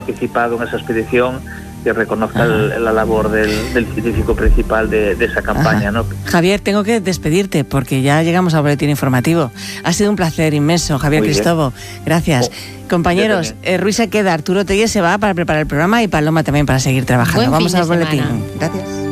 participado en esa expedición, que reconozca la labor del científico principal de esa campaña, ¿no? Javier, tengo que despedirte porque ya llegamos al boletín informativo. Ha sido un placer inmenso, Javier Cristobo. Gracias. Compañeros, Ruiz se queda, Arturo Telles se va para preparar el programa y Paloma también para seguir trabajando. Vamos al boletín. Gracias.